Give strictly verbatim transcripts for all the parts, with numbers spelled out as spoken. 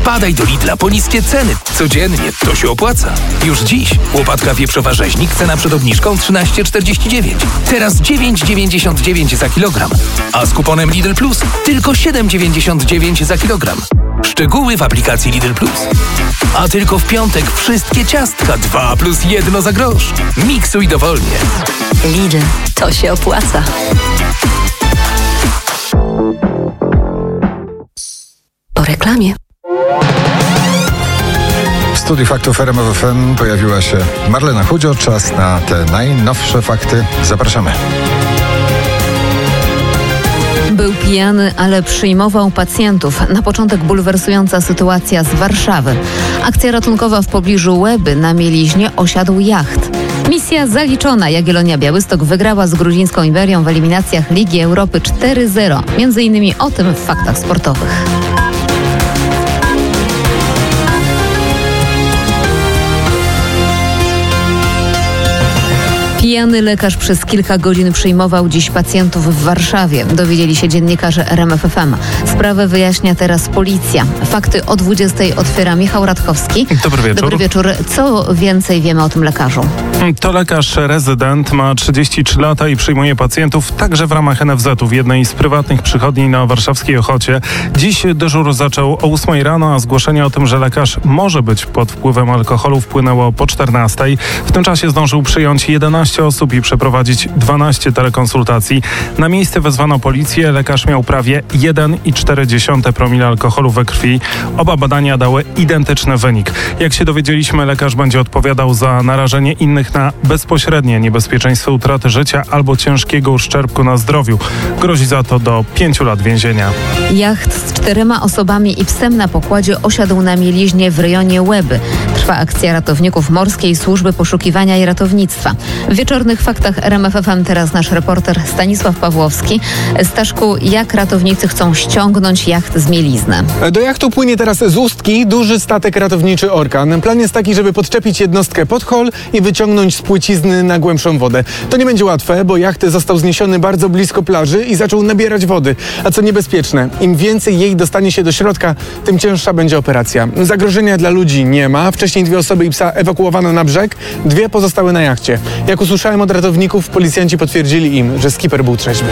Wpadaj do Lidla po niskie ceny. Codziennie to się opłaca. Już dziś łopatka wieprzowa rzeźnik, cena przed obniżką trzynaście czterdzieści dziewięć. Teraz dziewięć dziewięćdziesiąt dziewięć za kilogram. A z kuponem Lidl Plus tylko siedem dziewięćdziesiąt dziewięć za kilogram. Szczegóły w aplikacji Lidl Plus. A tylko w piątek wszystkie ciastka dwa plus jedno za grosz. Miksuj dowolnie. Lidl, to się opłaca. Po reklamie. W studiu faktów R M F F M pojawiła się Marlena Chudzio. Czas na te najnowsze fakty. Zapraszamy. Był pijany, ale przyjmował pacjentów. Na początek bulwersująca sytuacja z Warszawy. Akcja ratunkowa w pobliżu Łeby na Mieliźnie osiadł jacht. Misja zaliczona. Jagiellonia Białystok wygrała z gruzińską Iberią w eliminacjach Ligi Europy cztery zero. Między innymi o tym w faktach sportowych. Pijany lekarz przez kilka godzin przyjmował dziś pacjentów w Warszawie. Dowiedzieli się dziennikarze R M F F M. Sprawę wyjaśnia teraz policja. Fakty o dwudziestej otwiera Michał Radkowski. Dobry wieczór. Dobry wieczór. Co więcej wiemy o tym lekarzu? To lekarz rezydent, ma trzydzieści trzy lata i przyjmuje pacjentów także w ramach N F Z u w jednej z prywatnych przychodni na warszawskiej Ochocie. Dziś dyżur zaczął o ósmej rano, a zgłoszenie o tym, że lekarz może być pod wpływem alkoholu, wpłynęło po czternastej. W tym czasie zdążył przyjąć jedenaście osób i przeprowadzić dwanaście telekonsultacji. Na miejsce wezwano policję. Lekarz miał prawie jeden i cztery dziesiąte promila alkoholu we krwi. Oba badania dały identyczny wynik. Jak się dowiedzieliśmy, lekarz będzie odpowiadał za narażenie innych na bezpośrednie niebezpieczeństwo utraty życia albo ciężkiego uszczerbku na zdrowiu. Grozi za to do pięciu lat więzienia. Jacht z czterema osobami i psem na pokładzie osiadł na Mieliźnie w rejonie Łeby. Trwa akcja ratowników Morskiej Służby Poszukiwania i Ratownictwa. W wieczornych faktach R M F F M teraz nasz reporter Stanisław Pawłowski. Staszku, jak ratownicy chcą ściągnąć jacht z Mielizny? Do jachtu płynie teraz z Ustki duży statek ratowniczy Orkan. Plan jest taki, żeby podczepić jednostkę pod hol i wyciągnąć z płycizny na głębszą wodę. To nie będzie łatwe, bo jacht został zniesiony bardzo blisko plaży i zaczął nabierać wody. A co niebezpieczne, im więcej jej dostanie się do środka, tym cięższa będzie operacja. Zagrożenia dla ludzi nie ma. Wcześniej dwie osoby i psa ewakuowano na brzeg, dwie pozostały na jachcie. Jak usłyszałem od ratowników, policjanci potwierdzili im, że skiper był trzeźwy.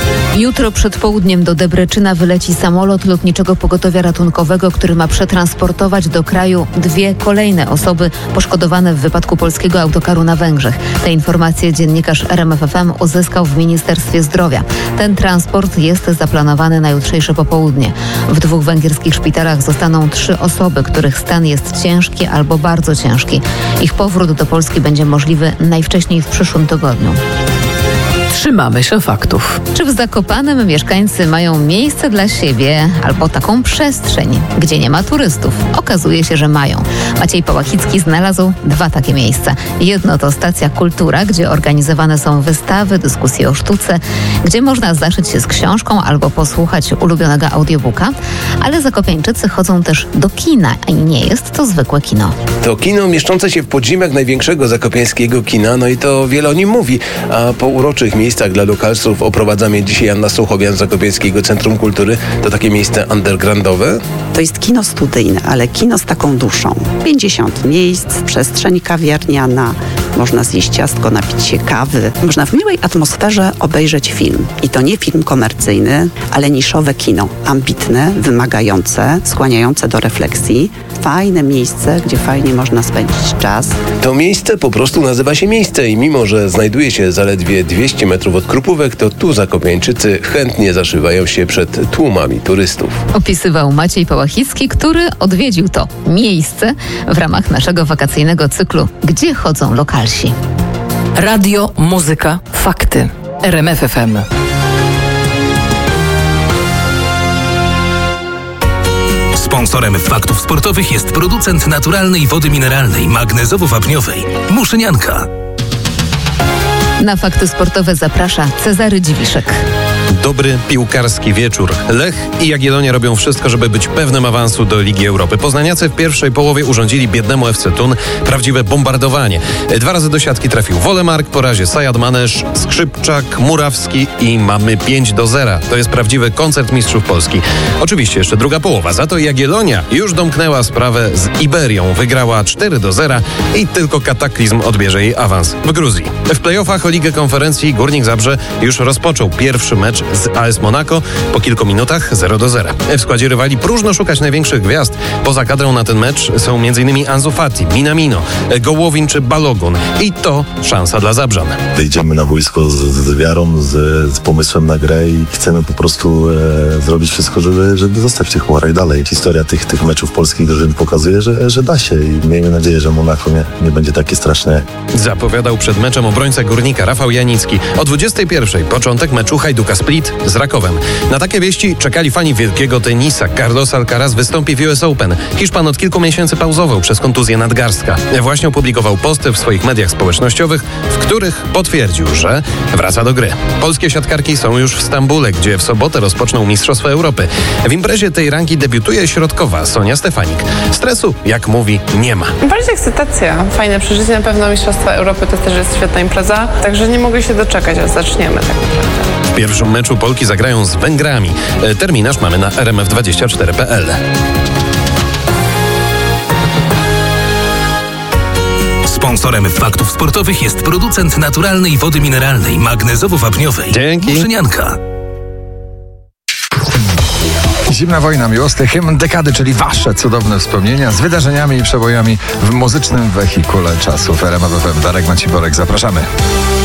Jutro przed południem do Debreczyna wyleci samolot Lotniczego Pogotowia Ratunkowego, który ma przetransportować do kraju dwie kolejne osoby poszkodowane w wypadku polskiego autokaru na Węgrzech. Te informacje dziennikarz R M F F M uzyskał w Ministerstwie Zdrowia. Ten transport jest zaplanowany na jutrzejsze popołudnie. W dwóch węgierskich szpitalach zostaną trzy osoby, których stan jest ciężki albo bardzo ciężki. Ich powrót do Polski będzie możliwy najwcześniej w przyszłym tygodniu. Trzymamy się faktów. Czy w Zakopanem mieszkańcy mają miejsce dla siebie albo taką przestrzeń, gdzie nie ma turystów? Okazuje się, że mają. Maciej Pałachicki znalazł dwa takie miejsca. Jedno to stacja Kultura, gdzie organizowane są wystawy, dyskusje o sztuce, gdzie można zdarzyć się z książką albo posłuchać ulubionego audiobooka, ale zakopiańczycy chodzą też do kina, a nie jest to zwykłe kino. To kino mieszczące się w podziemiach największego zakopiańskiego kina, no i to wiele o nim mówi, a po uroczych miejscach dla lokalsów oprowadza mnie dzisiaj Anna Suchowian z Zakopiańskiego Centrum Kultury. To takie miejsce undergroundowe? To jest kino studyjne, ale kino z taką duszą. pięćdziesiąt miejsc, przestrzeń kawiarniana, można zjeść ciastko, napić się kawy. Można w miłej atmosferze obejrzeć film. I to nie film komercyjny, ale niszowe kino. Ambitne, wymagające, skłaniające do refleksji. Fajne miejsce, gdzie fajnie można spędzić czas. To miejsce po prostu nazywa się miejsce i mimo, że znajduje się zaledwie dwieście metrów od Krupówek, to tu zakopiańczycy chętnie zaszywają się przed tłumami turystów. Opisywał Maciej Pałachicki, który odwiedził to miejsce w ramach naszego wakacyjnego cyklu Gdzie chodzą lokalsi. Radio, muzyka, fakty. R M F F M. Sponsorem faktów sportowych jest producent naturalnej wody mineralnej magnezowo-wapniowej Muszynianka. Na fakty sportowe zaprasza Cezary Dziwiszek. Dobry piłkarski wieczór. Lech i Jagiellonia robią wszystko, żeby być pewnym awansu do Ligi Europy. Poznaniacy w pierwszej połowie urządzili biednemu F C Thun prawdziwe bombardowanie. Dwa razy do siatki trafił Wolemark, po razie Sajad Manesz, Skrzypczak, Murawski i mamy pięć do zera. To jest prawdziwy koncert mistrzów Polski. Oczywiście jeszcze druga połowa. Za to Jagiellonia już domknęła sprawę z Iberią. Wygrała cztery do zera i tylko kataklizm odbierze jej awans w Gruzji. W playoffach o Ligę Konferencji Górnik Zabrze już rozpoczął pierwszy mecz z A S Monako. Po kilku minutach zero do zera. W składzie rywali próżno szukać największych gwiazd. Poza kadrą na ten mecz są m.in. Ansu Fati, Minamino, Gołowin czy Balogun. I to szansa dla Zabrzan. Idziemy na boisko z, z wiarą, z, z pomysłem na grę i chcemy po prostu e, zrobić wszystko, żeby, żeby zostać w tych pucharach dalej. Historia tych, tych meczów polskich drużyn pokazuje, że, że da się i miejmy nadzieję, że Monako nie, nie będzie takie straszne. Zapowiadał przed meczem obrońca Górnika Rafał Janicki. O dwudziestej pierwszej początek meczu Hajduka Split z Rakowem. Na takie wieści czekali fani wielkiego tenisa. Carlos Alcaraz wystąpi w U S Open. Hiszpan od kilku miesięcy pauzował przez kontuzję nadgarstka. Właśnie opublikował posty w swoich mediach społecznościowych, w których potwierdził, że wraca do gry. Polskie siatkarki są już w Stambule, gdzie w sobotę rozpoczną Mistrzostwa Europy. W imprezie tej rangi debiutuje środkowa Sonia Stefanik. Stresu, jak mówi, nie ma. Bardziej ekscytacja. Fajne przeżycie. Na pewno Mistrzostwa Europy to też jest świetna impreza. Także nie mogę się doczekać, aż zaczniemy tak naprawdę. W pierwszym meczu Polki zagrają z Węgrami. Terminarz mamy na r m f dwadzieścia cztery kropka p l. Sponsorem Faktów Sportowych jest producent naturalnej wody mineralnej magnezowo-wapniowej. Dzięki. Muszynianka. Zimna wojna, miłosny hymn dekady, czyli wasze cudowne wspomnienia z wydarzeniami i przebojami w muzycznym wehikule czasu. W R M F F M. Darek Maciborek, zapraszamy.